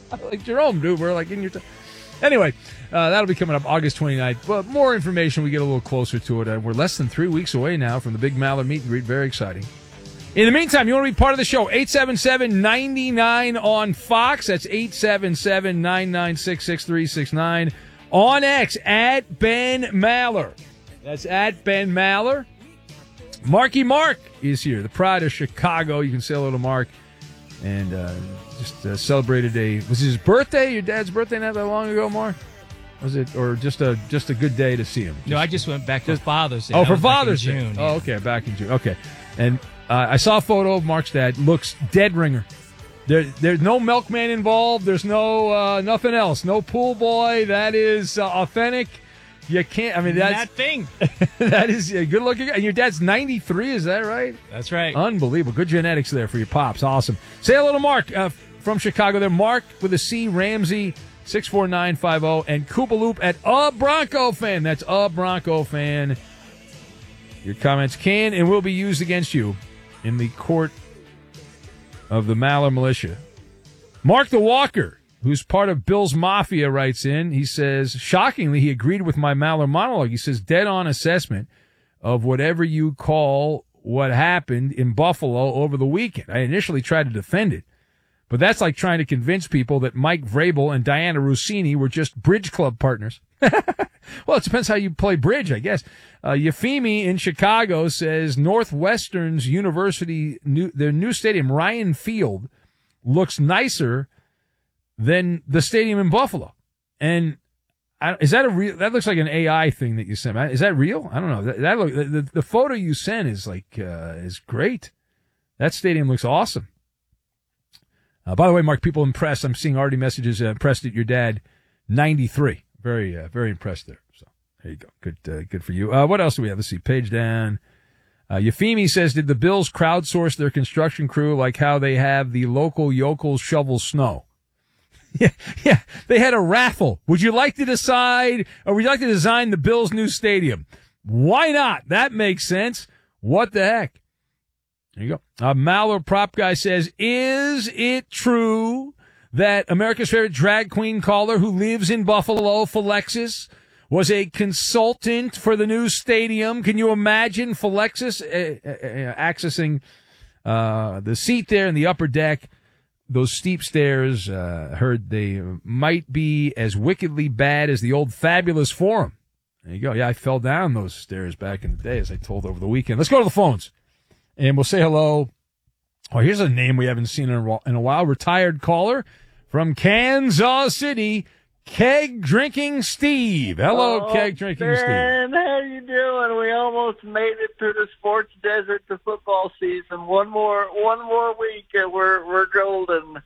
Like Jerome, dude, we're like in your Anyway, that'll be coming up August 29th. But more information, we get a little closer to it. We're less than 3 weeks away now from the big Maller meet and greet. Very exciting. In the meantime, you want to be part of the show, 877-99 on Fox. That's 877-996-6369. On X, at Ben Maller. That's at Ben Maller. Marky Mark is here, the pride of Chicago. You can say hello to Mark. And just celebrated was it his birthday? Your dad's birthday not that long ago, Mark? Was it, or just a good day to see him? No, I just went back for Father's Day. Oh, for Father's Day. June, Oh, okay, back in June. Okay, and I saw a photo of Mark's dad. Looks dead ringer. There's no milkman involved. There's no nothing else. No pool boy. That is authentic. You can't. I mean, that thing. That is a good looking. And your dad's 93. Is that right? That's right. Unbelievable. Good genetics there for your pops. Awesome. Say hello to Mark from Chicago. There, Mark with a C. Ramsey 64950 and Koopaloop at a Bronco fan. That's a Bronco fan. Your comments can and will be used against you in the court of the Maller militia. Mark the Walker, who's part of Bill's Mafia, writes in. He says, shockingly, he agreed with my Maller monologue. He says, dead-on assessment of whatever you call what happened in Buffalo over the weekend. I initially tried to defend it, but that's like trying to convince people that Mike Vrabel and Diana Rossini were just bridge club partners. Well, it depends how you play bridge, I guess. Yefimi in Chicago says Northwestern's University, their new stadium, Ryan Field, looks nicer than the stadium in Buffalo. And is that that looks like an AI thing that you sent. Is that real? I don't know. The photo you sent is is great. That stadium looks awesome. By the way, Mark, people impressed. I'm seeing already messages impressed at your dad, 93. Very, very impressed there. So there you go. Good for you. What else do we have? Let's see. Page down. Yefimi says, did the Bills crowdsource their construction crew like how they have the local yokels shovel snow? Yeah. They had a raffle. Would you like to decide, or would you like to design the Bills' new stadium? Why not? That makes sense. What the heck? There you go. Maller prop guy says, is it true that America's favorite drag queen caller who lives in Buffalo, Philexis, was a consultant for the new stadium? Can you imagine Philexis accessing the seat there in the upper deck? Those steep stairs, heard they might be as wickedly bad as the old Fabulous Forum. There you go. Yeah, I fell down those stairs back in the day, as I told over the weekend. Let's go to the phones, and we'll say hello. Oh, here's a name we haven't seen in a while. Retired caller from Kansas City, Keg Drinking Steve. Hello, Keg Drinking Steve. Man, how you doing? We almost made it through the sports desert to football season. One more week, and we're golden.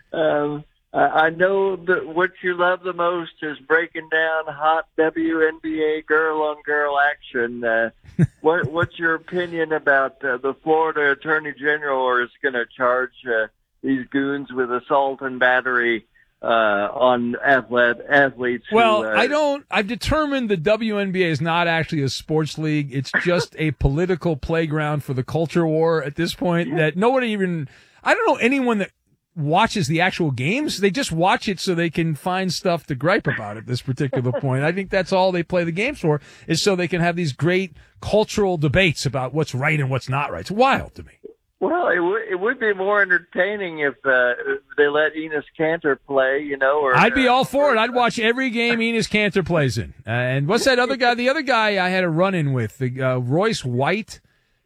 I know that what you love the most is breaking down hot WNBA girl-on-girl action. What's your opinion about the Florida Attorney General is going to charge these goons with assault and battery on athletes? Well, I've determined the WNBA is not actually a sports league. It's just a political playground for the culture war at this point. That nobody even, I don't know anyone that watches the actual games. They just watch it so they can find stuff to gripe about at this particular point. I think that's all they play the games for, is so they can have these great cultural debates about what's right and what's not right. It's wild to me. Well, it would be more entertaining if they let Enes Kanter play, or I'd be all for it. I'd watch every game Enes Kanter plays in. And what's that other guy? The other guy I had a run-in with, Royce White.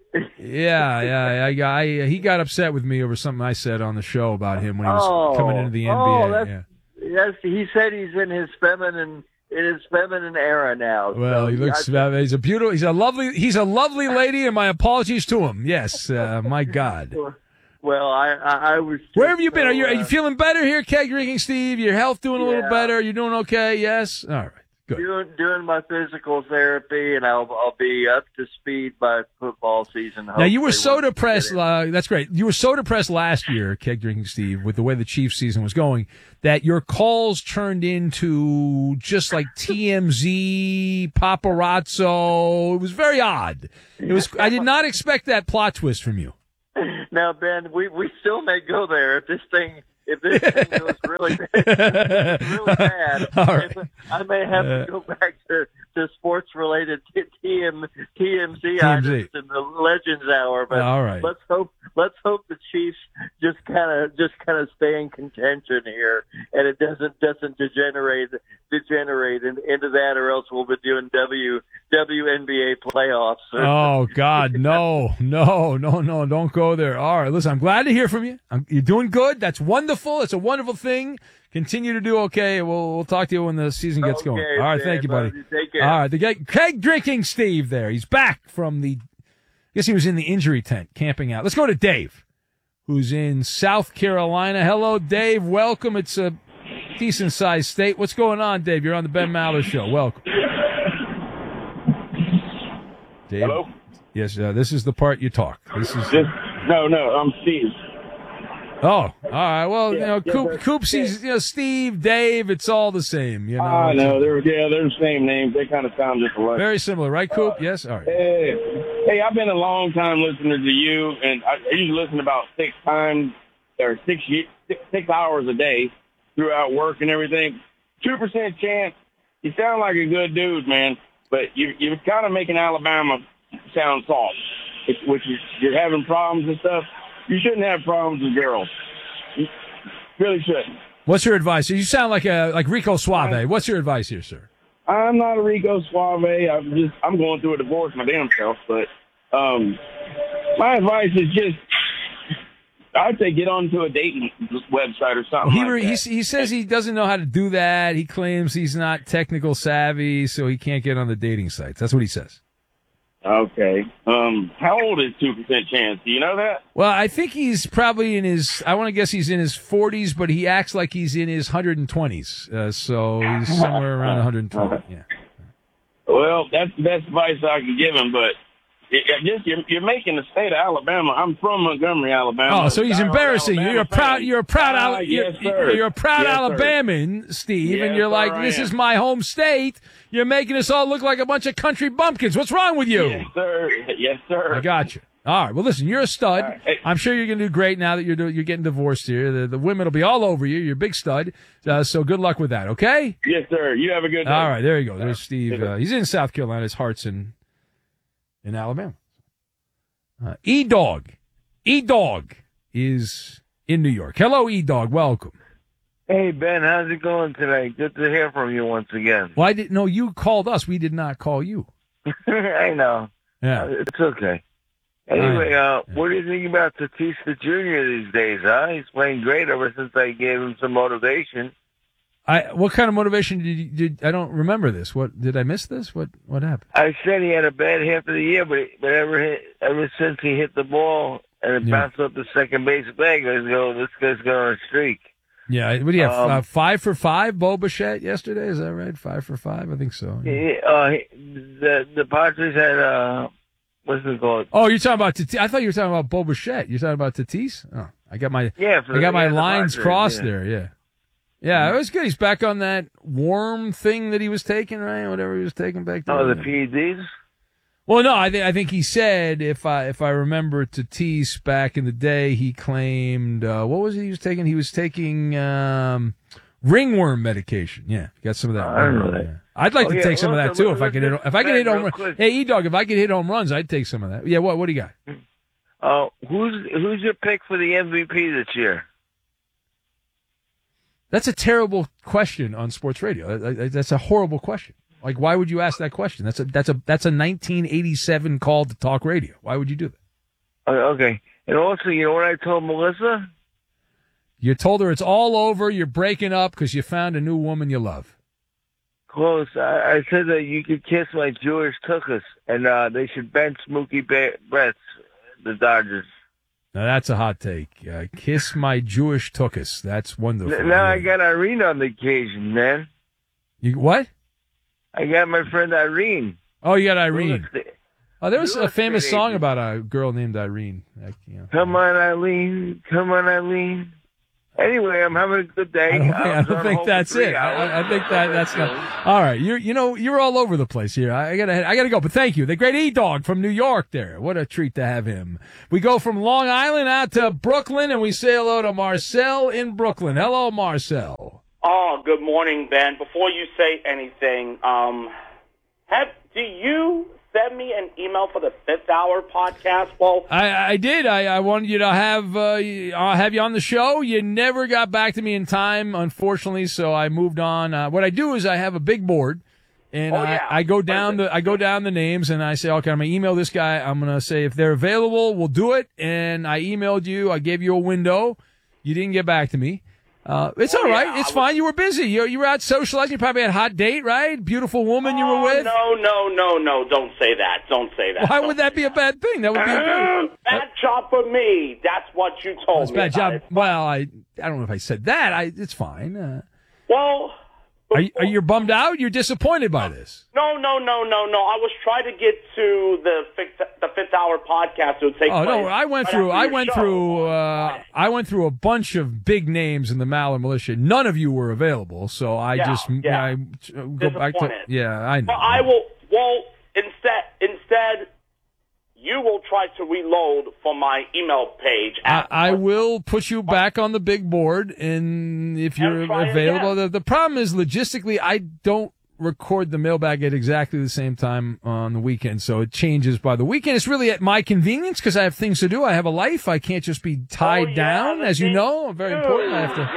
Yeah. He got upset with me over something I said on the show about him when he was coming into the NBA. Yes, he said he's in his feminine era now. Well, he looks. He's a beautiful. He's a lovely lady, and my apologies to him. Yes, my God. Well, I was. Where have you been? Are you feeling better here, Keg Drinking Steve? Your health doing a little better? You doing okay? Yes. All right. Good. Doing my physical therapy, and I'll be up to speed by football season. Now, you were so depressed. That's great. You were so depressed last year, Keg Drinking Steve, with the way the Chiefs season was going, that your calls turned into just like TMZ, paparazzo. It was very odd. I did not expect that plot twist from you. Now, Ben, we still may go there if this thing goes really bad. really bad. All right. I may have to go back to sports-related TMZ items in the Legends Hour, but all right. let's hope the Chiefs just kind of stay in contention here, and it doesn't degenerate into that, or else we'll be doing WNBA playoffs. Oh God, no, don't go there. All right, listen, I'm glad to hear from you. You're doing good. That's wonderful. It's a wonderful thing. Continue to do okay. We'll talk to you when the season gets going. All right, thank you, buddy. Take care. All right, the keg drinking Steve there. He's back from I guess he was in the injury tent camping out. Let's go to Dave, who's in South Carolina. Hello, Dave. Welcome. It's a decent-sized state. What's going on, Dave? You're on the Ben Maller Show. Welcome. Dave? Hello? Yes, this is the part you talk. This is No, I'm Steve. Oh, all right. Well, Coopsies, Steve, Dave, it's all the same. I know. They're the same names. They kind of sound just alike. Very similar, right, Coop? Yes? All right. Hey, I've been a long time listener to you, and I usually listen about 6 hours a day throughout work and everything. 2% chance. You sound like a good dude, man, but you're kind of making Alabama sound soft, which is you're having problems and stuff. You shouldn't have problems with girls. You really shouldn't. What's your advice? You sound like Rico Suave. What's your advice here, sir? I'm not a Rico Suave. I'm going through a divorce my damn self. But my advice is just, I'd say get onto a dating website or something like that. He says he doesn't know how to do that. He claims he's not technical savvy, so he can't get on the dating sites. That's what he says. Okay. How old is 2% chance? Do you know that? Well, I think he's probably I want to guess he's in his 40s, but he acts like he's in his 120s. So he's somewhere around 120. Yeah. Well, that's the best advice I can give him, but you're making the state of Alabama. I'm from Montgomery, Alabama. Oh, so he's embarrassing you. You're a proud yes, sir. You're a proud Yes, Alabamian, Steve, yes, and you're like, sir, this is my home state. You're making us all look like a bunch of country bumpkins. What's wrong with you? Yes, sir. Yes, sir. I got you. All right. Well, listen, you're a stud. Right. Hey. I'm sure you're going to do great now that you're getting divorced here. The women will be all over you. You're a big stud. So good luck with that, okay? Yes, sir. You have a good day. All right. There you go. There's Steve. He's in South Carolina. His heart's in Alabama. E-Dog is in New York. Hello, E-Dog. Welcome. Hey, Ben, how's it going today? Good to hear from you once again. Well, you called us. We did not call you. I know. Yeah. It's okay. Anyway, what do you think about Batista Jr. these days, huh? He's playing great ever since I gave him some motivation. What kind of motivation did I don't remember this. What did I miss this? What happened? I said he had a bad half of the year, but ever since he hit the ball and it bounced up the second base leg, I go, this guy's going on a streak. Yeah, what do you have? 5 for 5, Bo Bichette yesterday. Is that right? 5 for 5, I think so. Yeah. The Padres had what's it called? Oh, you're talking about Tatis. I thought you were talking about Bo Bichette. You're talking about Tatis. Oh, I got my lines crossed there. Yeah. Yeah, it was good. He's back on that worm thing that he was taking, right? Whatever he was taking back then. Oh, the PEDs? Well, no, I think he said, if I remember Tatis back in the day, he claimed, what was it he was taking? He was taking ringworm medication. Yeah, got some of that. I don't know that. Yeah. I'd like to take some of that too if I could hit home runs. Hey, E-Dog, if I could hit home runs, I'd take some of that. Yeah, what do you got? Who's your pick for the MVP this year? That's a terrible question on sports radio. That's a horrible question. Like, why would you ask that question? That's a 1987 call to talk radio. Why would you do that? Okay. And also, you know what I told Melissa? You told her it's all over. You're breaking up because you found a new woman you love. Close. I said that you could kiss my Jewish tuchus, and they should bench Mookie Betts, the Dodgers. Now, that's a hot take. Kiss my Jewish tuchus. That's wonderful. Now I got Irene on the occasion, man. You what? I got my friend Irene. Oh, you got Irene. Oh, there was a famous song about a girl named Irene. Come on, Eileen. Come on, Eileen. Anyway, I'm having a good day. I don't think that's it. I think that's not. All right, you're all over the place here. I gotta go. But thank you, the great E-Dog from New York. There, what a treat to have him. We go from Long Island out to Brooklyn, and we say hello to Marcel in Brooklyn. Hello, Marcel. Oh, good morning, Ben. Before you say anything, do you send me an email for the 5th Hour podcast? Well, I did. I wanted you to have I'll have you on the show. You never got back to me in time, unfortunately, so I moved on. What I do is I have a big board, and I go down the names, and I say, okay, I'm gonna email this guy. I'm gonna say if they're available, we'll do it. And I emailed you. I gave you a window. You didn't get back to me. It's all right. It's fine. You were busy. You were out socializing. You probably had a hot date, right? Beautiful woman you were with. No. Don't say that. Don't say that. Why would that be a bad thing? That would be a bad job for me. That's what you told me. Bad job. Well, I don't know if I said that. It's fine. Well, are you bummed out? You're disappointed by this? No. I was trying to get to the 5th Hour podcast. It would take place. No, I went through a bunch of big names in the Maller Militia. None of you were available, so I go back to I know. But I will. Well, instead, you will try to reload from my email page. I will put you back on the big board, and if you're available. The problem is logistically, I don't record the mailbag at exactly the same time on the weekend, so it changes by the weekend. It's really at my convenience because I have things to do. I have a life. I can't just be tied down, as you know. Very important. I have to.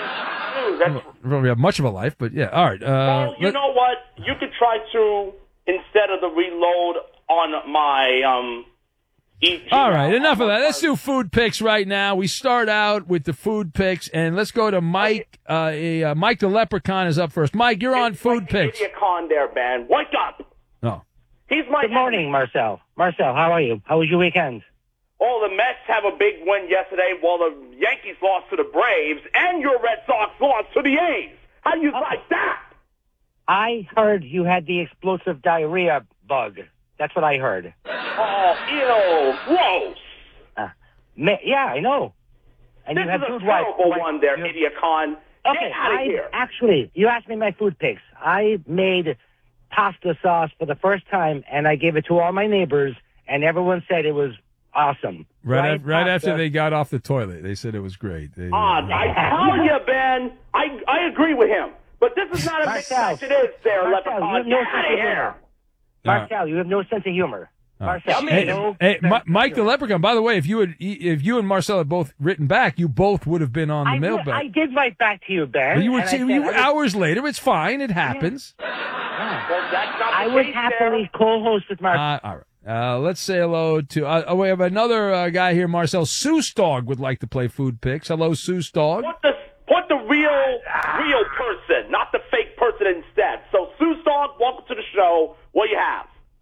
I don't really have much of a life, but yeah. All right. Well, you know what? You could try to, instead of the reload on my All right, enough of that. Let's do food picks right now. We start out with the food picks, and let's go to Mike. Mike the Leprechaun is up first. Mike, you're on food picks. Idiocon there, man. Wake up. Oh. He's my Good morning, Marcel. Marcel, how are you? How was your weekend? Oh, the Mets have a big win yesterday while the Yankees lost to the Braves, and your Red Sox lost to the A's. How do you like that? I heard you had the explosive diarrhea bug. That's what I heard. Oh, ew, gross. Yeah, I know. And this you have is a food terrible one there, Idiocon. Okay, Get out of here. Actually, you asked me my food picks. I made pasta sauce for the first time, and I gave it to all my neighbors, and everyone said it was awesome. Right after they got off the toilet, they said it was great. I tell you, Ben, I agree with him. But this is not a mixed match. It is there, Leprechaun. Get out of here. Marcel, you have no sense of humor. Marcel, Mike the Leprechaun. By the way, if you and Marcel had both written back, you both would have been on the mailbag. I did write back to you, Ben. You were hours later. It's fine. It happens. Well, that's not I would happily co-host with Marcel. All right. Let's say hello to. We have another guy here, Marcel. Seuss Dog would like to play food picks. Hello, Seuss Dog. Put the real person, not the fake person instead. So, Seuss Dog, welcome to the show. What do you have?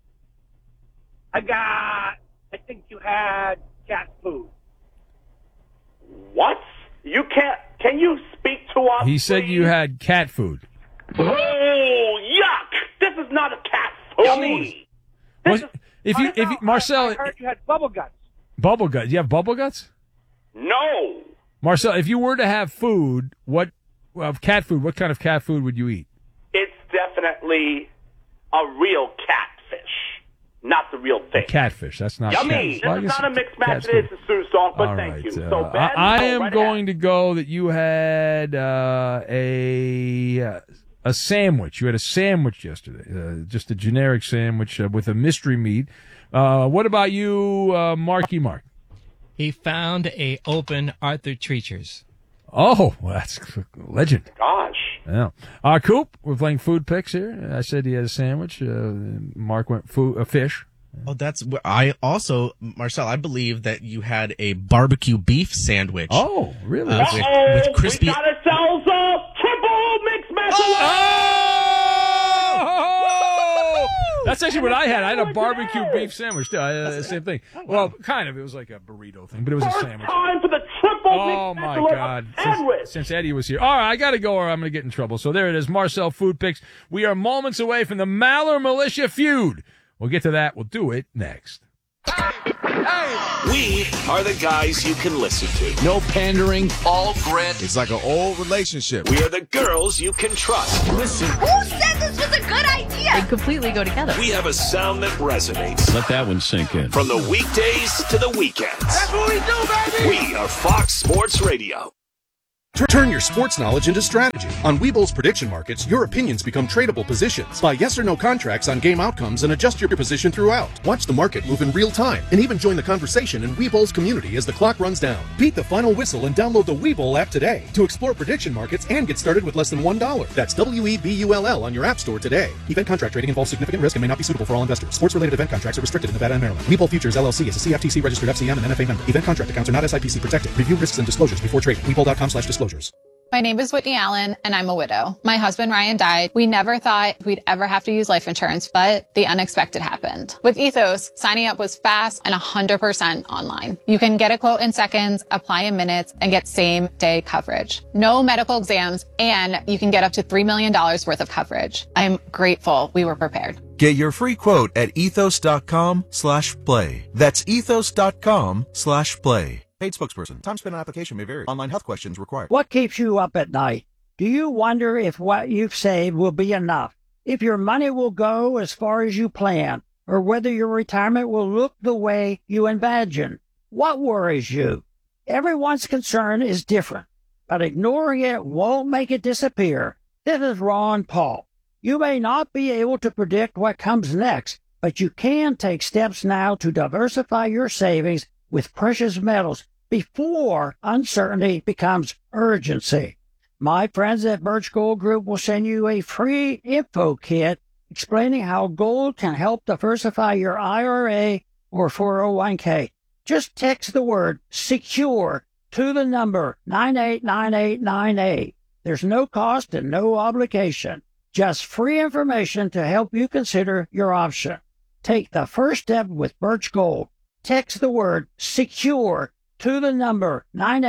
I think you had cat food. What? Can you speak to us? He said please? you had cat food. Oh, yuck! This is not a cat food. Marcel, I heard you had bubble guts. Bubble guts. You have bubble guts? No. Marcel, if you were to have food, cat food, what kind of cat food would you eat? It's definitely a real catfish, not the real thing. Catfish, that's not yummy. Catfish. This is not a mixed match. It is a Seuss song, but all thank right, you. So, Ben, I am going to go that you had a sandwich. You had a sandwich yesterday, just a generic sandwich with a mystery meat. What about you, Marky Mark? He found a open Arthur Treacher's. Oh, well, that's legend. Gosh. Yeah. Coop, we're playing food picks here. I said he had a sandwich. Mark went fish. Oh, Marcel, I believe that you had a barbecue beef sandwich. Oh, really? With crispy. We got ourselves a triple mixed match. That's actually what I had. I had a barbecue beef sandwich too. Same thing. Well, kind of. It was like a burrito thing, but it was a sandwich. Time for the triple mixed my God! Since Eddie was here, all right, I got to go, or I'm going to get in trouble. So there it is, Marcel Food Picks. We are moments away from the Maller Militia feud. We'll get to that. We'll do it next. We are the guys you can listen to. No pandering, all grit. It's like an old relationship. We are the girls you can trust. Listen. Who said this was a good idea? They completely go together. We have a sound that resonates. Let that one sink in. From the weekdays to the weekends. That's what we do, baby! We are Fox Sports Radio. Turn your sports knowledge into strategy. On Webull's prediction markets, your opinions become tradable positions. Buy yes or no contracts on game outcomes and adjust your position throughout. Watch the market move in real time and even join the conversation in Webull's community as the clock runs down. Beat the final whistle and download the Webull app today to explore prediction markets and get started with less than $1. That's WEBULL on your app store today. Event contract trading involves significant risk and may not be suitable for all investors. Sports-related event contracts are restricted in Nevada and Maryland. Webull Futures LLC is a CFTC registered FCM and NFA member. Event contract accounts are not SIPC protected. Review risks and disclosures before trading. Webull.com/disclosures. My name is Whitney Allen, and I'm a widow. My husband, Ryan, died. We never thought we'd ever have to use life insurance, but the unexpected happened. With Ethos, signing up was fast and 100% online. You can get a quote in seconds, apply in minutes, and get same-day coverage. No medical exams, and you can get up to $3 million worth of coverage. I'm grateful we were prepared. Get your free quote at ethos.com/play. That's ethos.com/play. Paid spokesperson. Time spent on application may vary. Online health questions required. What keeps you up at night? Do you wonder if what you've saved will be enough? If your money will go as far as you plan? Or whether your retirement will look the way you imagine? What worries you? Everyone's concern is different, but ignoring it won't make it disappear. This is Ron Paul. You may not be able to predict what comes next, but you can take steps now to diversify your savings with precious metals before uncertainty becomes urgency. My friends at Birch Gold Group will send you a free info kit explaining how gold can help diversify your IRA or 401k. Just text the word SECURE to the number 989898. There's no cost and no obligation. Just free information to help you consider your option. Take the first step with Birch Gold. Text the word SECURE to the number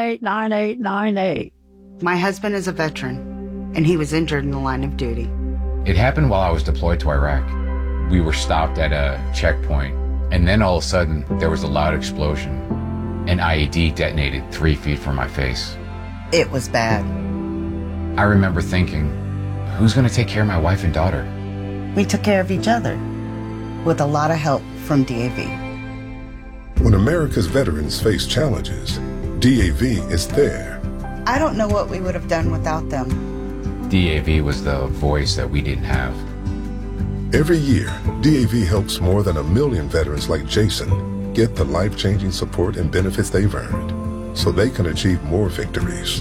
989898. My husband is a veteran, and he was injured in the line of duty. It happened while I was deployed to Iraq. We were stopped at a checkpoint, and then all of a sudden, there was a loud explosion. An IED detonated 3 feet from my face. It was bad. I remember thinking, who's going to take care of my wife and daughter? We took care of each other, with a lot of help from DAV. When America's veterans face challenges, DAV is there. I don't know what we would have done without them. DAV was the voice that we didn't have. Every year, DAV helps more than 1 million veterans like Jason get the life-changing support and benefits they've earned so they can achieve more victories.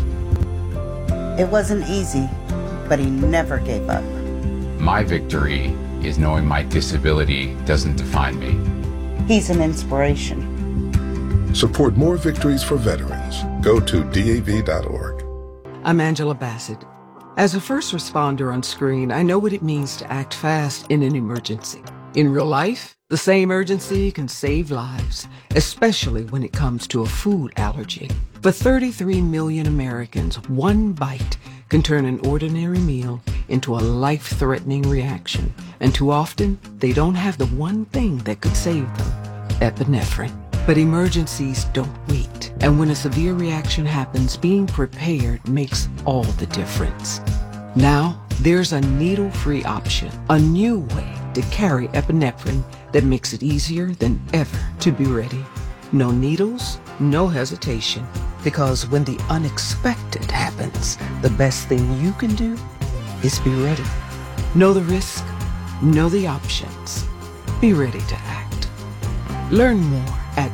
It wasn't easy, but he never gave up. My victory is knowing my disability doesn't define me. He's an inspiration. Support more victories for veterans. Go to DAV.org. I'm Angela Bassett. As a first responder on screen, I know what it means to act fast in an emergency. In real life, the same urgency can save lives, especially when it comes to a food allergy. For 33 million Americans, one bite can turn an ordinary meal into a life-threatening reaction. And too often, they don't have the one thing that could save them, epinephrine. But emergencies don't wait. And when a severe reaction happens, being prepared makes all the difference. Now, there's a needle-free option, a new way to carry epinephrine that makes it easier than ever to be ready. No needles, no hesitation. Because when the unexpected happens, the best thing you can do is be ready. Know the risk, know the options. Be ready to act. Learn more at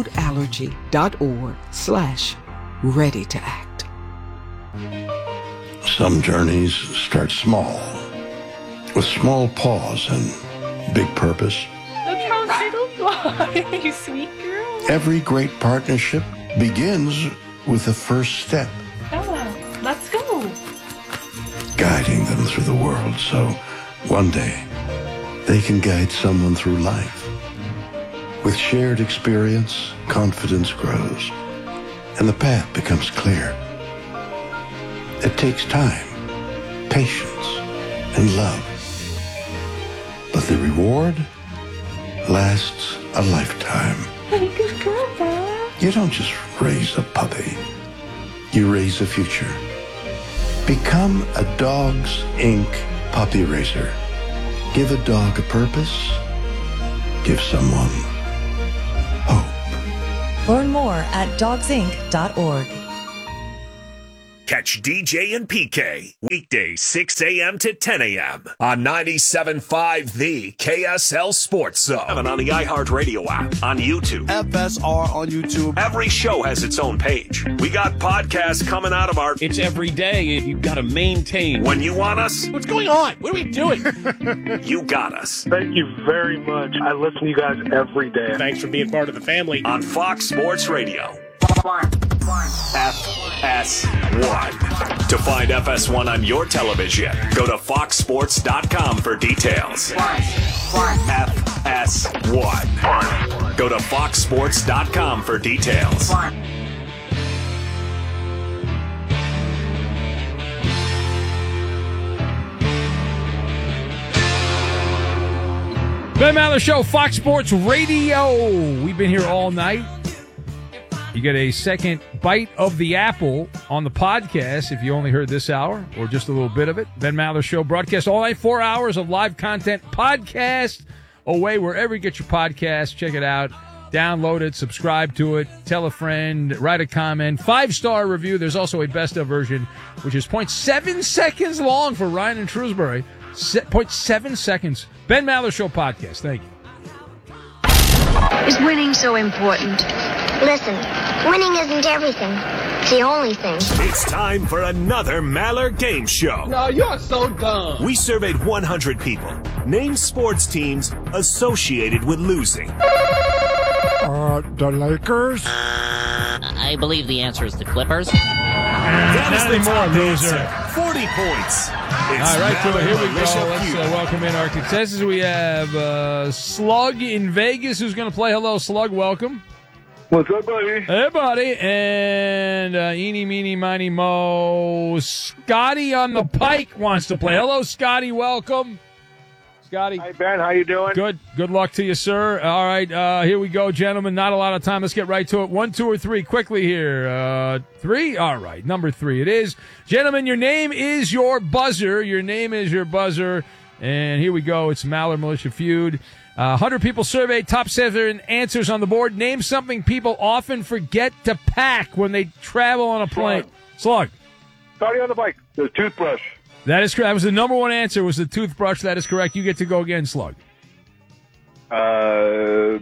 foodallergy.org/ready to act. Some journeys start small, with small pause and big purpose. Look how little you are, you sweet girl. Every great partnership begins with the first step. Bella, let's go. Guiding them through the world so one day they can guide someone through life. With shared experience, confidence grows, and the path becomes clear. It takes time, patience, and love. But the reward lasts a lifetime. Good girl, Bella. You don't just raise a puppy. You raise a future. Become a Dogs Inc. puppy raiser. Give a dog a purpose. Give someone hope. Learn more at dogsinc.org. Catch DJ and PK weekdays 6 a.m. to 10 a.m. on 97.5 The KSL Sports Zone. And on the iHeartRadio app, on YouTube. FSR on YouTube. Every show has its own page. We got podcasts coming out of our... It's every day. You've got to maintain. When you want us... What's going on? What are we doing? You got us. Thank you very much. I listen to you guys every day. Thanks for being part of the family. On Fox Sports Radio. FS1. To find FS1 on your television, go to foxsports.com for details. FS1. Go to foxsports.com for details. Ben Maller Show, Fox Sports Radio. We've been here all night. You get a second bite of the apple on the podcast if you only heard this hour or just a little bit of it. Ben Maller Show broadcast all night, 4 hours of live content, podcast away wherever you get your podcast. Check it out. Download it, subscribe to it, tell a friend, write a comment, 5-star review. There's also a best of version, which is 0.7 seconds long for Ryan and Shrewsbury. 0.7 seconds. Ben Maller Show podcast. Thank you. Is winning so important? Listen, winning isn't everything. It's the only thing. It's time for another Maller Game Show. No, you're so dumb. We surveyed 100 people. Name sports teams associated with losing. The Lakers? I believe the answer is the Clippers. That is the top loser. answer. 40 points. All right, so here we go. Let's welcome in our contestants. We have Slug in Vegas who's going to play. Hello, Slug. Welcome. What's up, buddy? Hey, buddy. And eeny, meeny, miny, mo. Scotty on the Pike wants to play. Hello, Scotty. Welcome. Scotty. Hi, Ben. How you doing? Good. Good luck to you, sir. All right, here we go, gentlemen. Not a lot of time. Let's get right to it. 1, 2, or 3 quickly here. 3? All right, number 3 it is. Gentlemen, your name is your buzzer. Your name is your buzzer. And here we go. It's Maller Militia Feud. 100 people surveyed, top 7 answers on the board. Name something people often forget to pack when they travel on a plane. Slug. Starting on the bike. The toothbrush. That is correct. That was the number 1 answer, was the toothbrush. That is correct. You get to go again, Slug. What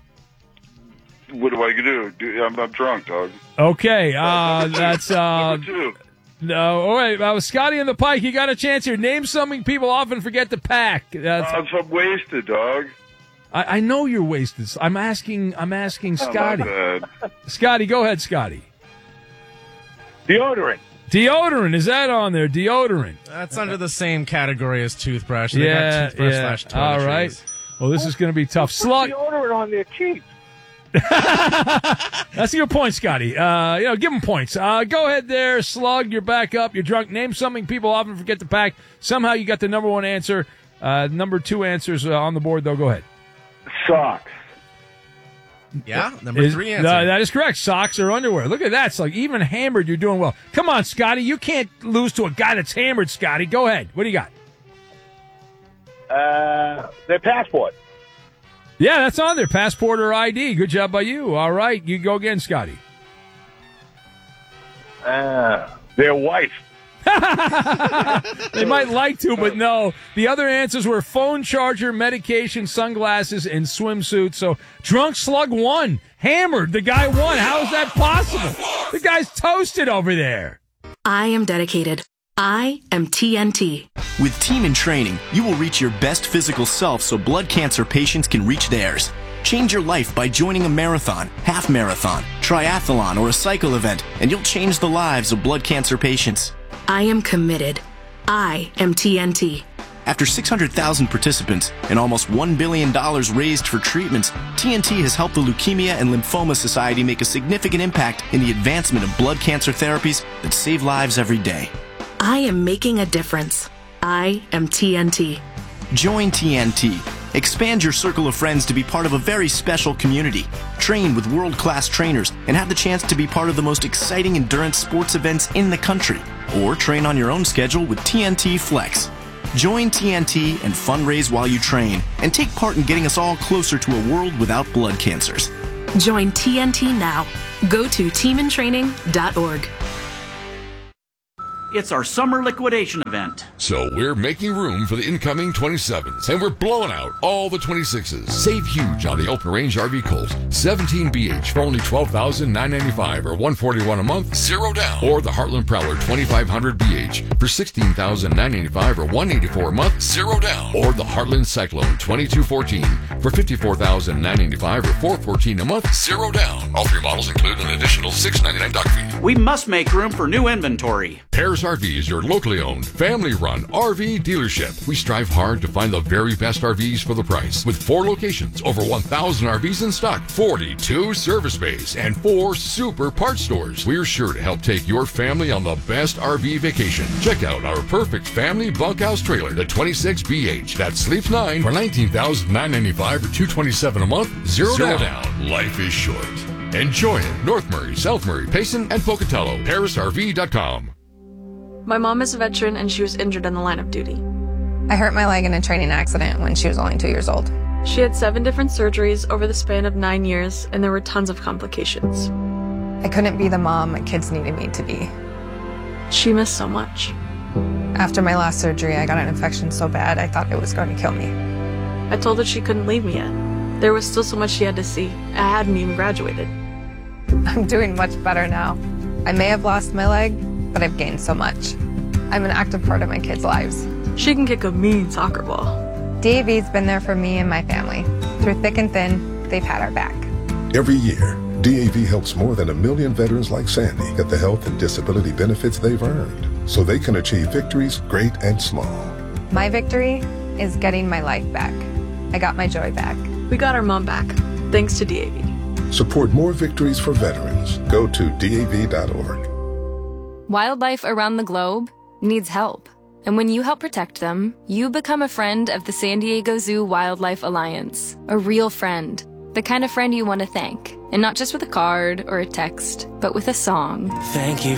do I do? I'm drunk, dog. Okay. That's... Number 2. No, all right. Was Scotty on the Pike. You got a chance here. Name something people often forget to pack. I'm so wasted, dog. I know you're wasted. I'm asking Scotty. Scotty, go ahead, Scotty. Deodorant. Deodorant, is that on there? Deodorant. That's under the same category as toothbrush. They got toothbrush / toiletries. All right. Well, this is going to be tough. Slug. Deodorant on there cheap. That's a good point, Scotty. Give them points. Go ahead there, Slug. You're back up. You're drunk. Name something people often forget to pack. Somehow you got the number 1 answer. Number 2 answers on the board, though. Go ahead. Socks. Yeah, number 3 answer. That is correct. Socks or underwear. Look at that. It's like even hammered, you're doing well. Come on, Scotty. You can't lose to a guy that's hammered, Scotty. Go ahead. What do you got? Their passport. Yeah, that's on there. Passport or ID. Good job by you. All right. You go again, Scotty. Their wife. They might like to, but no. The other answers were phone charger, medication, sunglasses, and swimsuit. So Drunk Slug won. Hammered. The guy won. How is that possible? The guy's toasted over there. I am dedicated. I am TNT. With Team in Training, you will reach your best physical self so blood cancer patients can reach theirs. Change your life by joining a marathon, half marathon, triathlon, or a cycle event, and you'll change the lives of blood cancer patients. I am committed. I am TNT. After 600,000 participants and almost $1 billion raised for treatments, TNT has helped the Leukemia and Lymphoma Society make a significant impact in the advancement of blood cancer therapies that save lives every day. I am making a difference. I am TNT. Join TNT. Expand your circle of friends to be part of a very special community. Train with world-class trainers and have the chance to be part of the most exciting endurance sports events in the country. Or train on your own schedule with TNT Flex. Join TNT and fundraise while you train and take part in getting us all closer to a world without blood cancers. Join TNT now. Go to teamintraining.org. It's our summer liquidation event. So we're making room for the incoming 27s, and we're blowing out all the 26s. Save huge on the Open Range RV Colt 17BH for only $12,995 or $141 a month, zero down. Or the Heartland Prowler 2500BH for $16,995 or $184 a month, zero down. Or the Heartland Cyclone 2214 for $54,995 or $414 a month, zero down. All three models include an additional $699 dock fee. We must make room for new inventory. Paris RV is your locally owned, family-run RV dealership. We strive hard to find the very best RVs for the price. With 4 locations, over 1,000 RVs in stock, 42 service bays, and 4 super parts stores. We're sure to help take your family on the best RV vacation. Check out our perfect family bunkhouse trailer, the 26BH. That sleeps 9 for $19,995 or $227 a month, zero down. Life is short. Enjoy it. North Murray, South Murray, Payson, and Pocatello. ParisRV.com. My mom is a veteran and she was injured in the line of duty. I hurt my leg in a training accident when she was only 2 years old. She had 7 different surgeries over the span of 9 years, and there were tons of complications. I couldn't be the mom my kids needed me to be. She missed so much. After my last surgery, I got an infection so bad I thought it was going to kill me. I told her she couldn't leave me yet. There was still so much she had to see. I hadn't even graduated. I'm doing much better now. I may have lost my leg, but I've gained so much. I'm an active part of my kids' lives. She can kick a mean soccer ball. DAV's been there for me and my family. Through thick and thin, they've had our back. Every year, DAV helps more than 1 million veterans like Sandy get the health and disability benefits they've earned, so they can achieve victories great and small. My victory is getting my life back. I got my joy back. We got our mom back, thanks to DAV. Support more victories for veterans. Go to DAV.org. Wildlife around the globe needs help. And when you help protect them, you become a friend of the San Diego Zoo Wildlife Alliance. A real friend. The kind of friend you want to thank. And not just with a card or a text, but with a song. Thank you